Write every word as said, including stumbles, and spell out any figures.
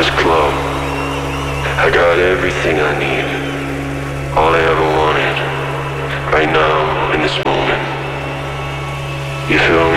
this club. I got everything I need. All I ever wanted. Right now, in this moment. You feel me?